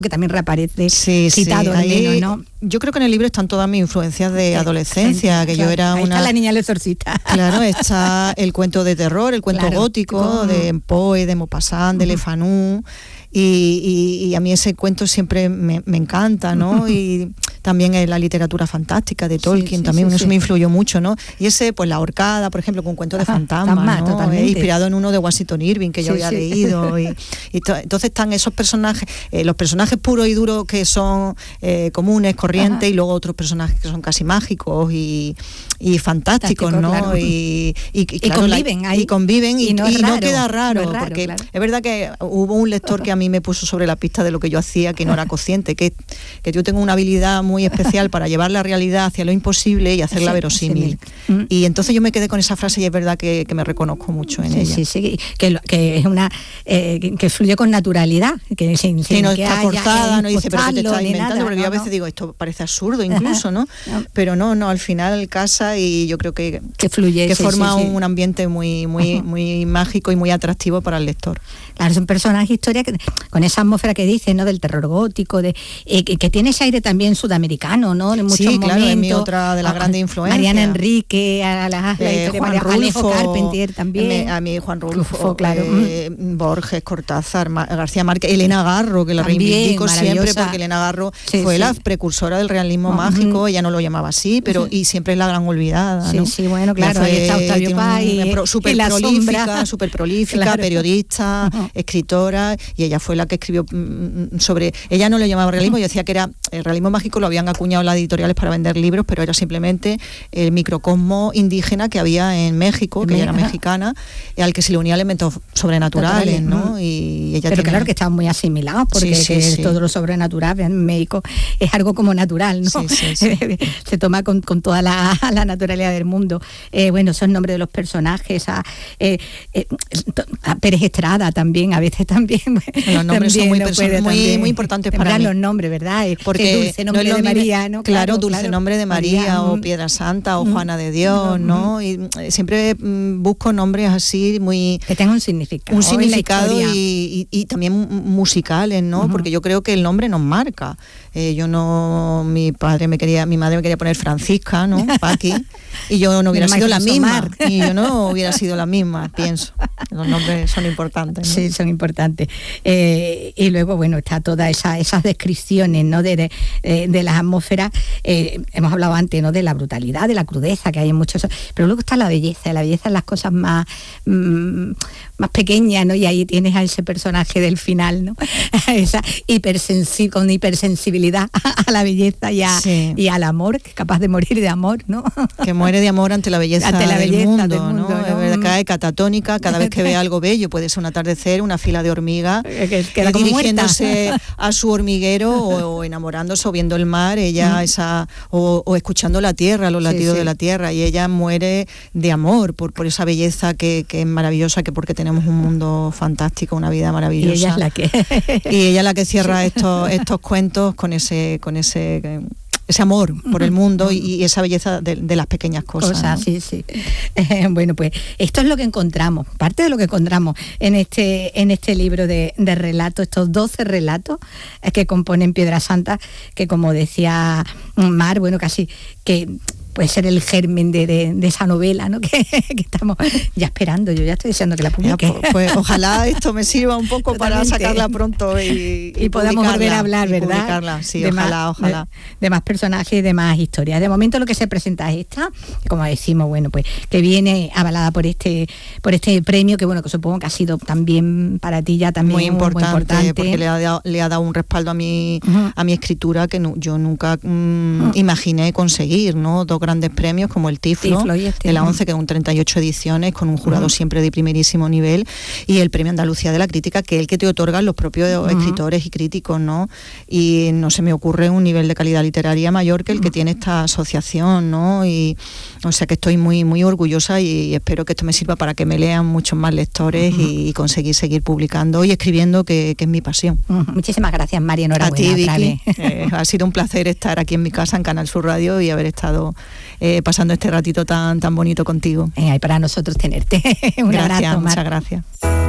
que también reaparece citado al menos, ¿no? Yo creo que en el libro están todas mis influencias de adolescencia, que yo era ahí una... está La niña del exorcista. Claro, está el cuento de terror, el cuento gótico, de Poe, de Maupassant, de Le Fanu, y a mí ese cuento siempre me encanta, ¿no? Y también la literatura fantástica de Tolkien, eso me influyó mucho, ¿no? Y ese, pues La ahorcada, por ejemplo, con cuentos de fantasmas, ¿no? Inspirado en uno de Washington Irving que yo había leído. Entonces están esos personajes, los personajes puros y duros que son comunes, corrientes, y luego otros personajes que son casi mágicos y fantásticos, ¿no? Claro. Y conviven ahí. Y conviven y no queda raro, no es raro, porque es verdad que hubo un lector que a mí me puso sobre la pista de lo que yo hacía, que no era consciente, que yo tengo una habilidad muy especial para llevar la realidad hacia lo imposible y hacerla verosímil. Y entonces yo me quedé con esa frase y es verdad que me reconozco mucho en ella. Sí, que es una que fluye con naturalidad, que sin no que está forzada, no dice, pero que te estás inventando, nada, porque yo a veces digo, esto parece absurdo incluso, ¿no? Pero no, al final casa y yo creo que fluye, que forma un ambiente muy mágico y muy atractivo para el lector. Claro, son personajes, historias con esa atmósfera que dice, ¿no? Del terror gótico, que tiene ese aire también sudamericano, ¿no? En muchos momentos. Claro, es mi otra de las grandes influencias. Mariana Enrique, a la historia Juan de Rulfo, Carpentier también. A mí Juan Rulfo, claro. Borges, Cortázar, García Márquez, Elena Garro, que la reivindico siempre, porque Elena Garro fue la precursora del realismo mágico, ella no lo llamaba así, pero y siempre es la gran olvidada, ¿no? Sí, bueno, claro, ahí está Octavio Paz súper prolífica, claro. Periodista, escritora, y ella fue la que escribió sobre... Ella no lo llamaba realismo, yo decía que era... El realismo mágico lo habían acuñado las editoriales para vender libros, pero era simplemente el microcosmo indígena que había en México, que ella era mexicana, al que se le unía elementos sobrenaturales, ¿no? Y ella pero claro que estaban muy asimilados, porque todo lo sobrenatural en México es algo como natural, ¿no? Se toma con toda la naturalidad del mundo. Bueno, son nombres de los personajes, a Pérez Estrada también, a veces también. Los nombres son muy importantes para mí. Los nombres, ¿verdad? Porque dulce nombre de María, ¿no? Claro, dulce nombre de María, o Piedra Santa, o Juana de Dios, ¿no? Y siempre busco nombres así muy... Que tengan un significado. Un significado y también musicales, ¿no? Porque yo creo que el nombre nos marca. Mi madre me quería poner Francisca, ¿no? Paqui, y yo no hubiera sido la misma. Y yo no hubiera sido la misma, pienso. Los nombres son importantes, ¿no? Sí, son importantes. Y luego, bueno, está todas esas descripciones, ¿no? De las atmósferas. Hemos hablado antes, ¿no? De la brutalidad, de la crudeza que hay en muchos... Pero luego está la belleza en las cosas más pequeñas, ¿no? Y ahí tienes a ese personaje del final, ¿no? Esa con hipersensibilidad a la belleza y al amor, que es capaz de morir de amor, ¿no? Que muere de amor ante la belleza, del mundo, ¿no? Es verdad, cae catatónica cada vez que ve algo bello. Puede ser un atardecer, una fila de hormigas, dirigiéndose a su hormiguero o enamorándose o viendo el mar, ella o escuchando la tierra, los latidos de la tierra, y ella muere de amor por esa belleza que es maravillosa, que porque tenemos un mundo fantástico, una vida maravillosa. Y ella es la que cierra estos cuentos con ese amor por el mundo y esa belleza de las pequeñas cosas, ¿no? Sí. Bueno, pues esto es lo que encontramos, parte de lo que encontramos en este libro de relatos, estos 12 relatos que componen Piedra Santa, que como decía Mar, bueno, casi que puede ser el germen de esa novela, ¿no? que estamos ya esperando. Yo ya estoy deseando que la publique. Pues ojalá esto me sirva un poco para sacarla pronto y podamos volver a hablar, ¿verdad? Publicarla. Sí, ojalá. De más personajes y de más historias. De momento lo que se presenta es esta, como decimos, bueno, pues que viene avalada por este premio, que bueno, que supongo que ha sido también para ti ya también muy importante, porque le ha dado un respaldo a mi escritura que yo nunca imaginé conseguir, ¿no? Dos grandes premios como el Tiflo de la 11, que son 38 ediciones con un jurado siempre de primerísimo nivel, y el premio Andalucía de la Crítica, que es el que te otorgan los propios escritores y críticos, ¿no? Y no se me ocurre un nivel de calidad literaria mayor que el que tiene esta asociación, ¿no? Y o sea que estoy muy muy orgullosa y espero que esto me sirva para que me lean muchos más lectores y conseguir seguir publicando y escribiendo, que es mi pasión. Muchísimas gracias, María. Enhorabuena. A ti, Vicky. Ha sido un placer estar aquí en mi casa, en Canal Sur Radio, y haber estado pasando este ratito tan bonito contigo. Para nosotros tenerte. Un abrazo, Mar. Muchas gracias.